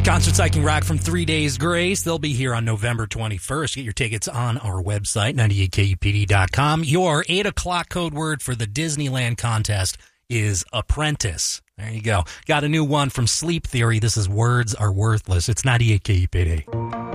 Concert Psyching Rock from 3 Days Grace. They'll be here on November 21st. Get your tickets on our website, 98kupd.com. Your 8 o'clock code word for the Disneyland contest is apprentice. There you go. Got a new one from Sleep Theory. This is Words Are Worthless. It's 98 KUPD.